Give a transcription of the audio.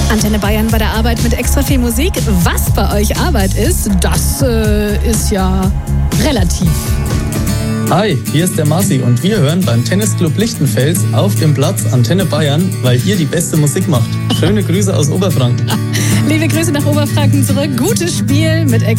Antenne Bayern bei der Arbeit mit extra viel Musik. Was bei euch Arbeit ist, das ist ja relativ. Hi, hier ist der Marci und wir hören beim Tennisclub Lichtenfels auf dem Platz Antenne Bayern, weil ihr die beste Musik macht. Schöne Grüße aus Oberfranken. Liebe Grüße nach Oberfranken zurück. Gutes Spiel mit extra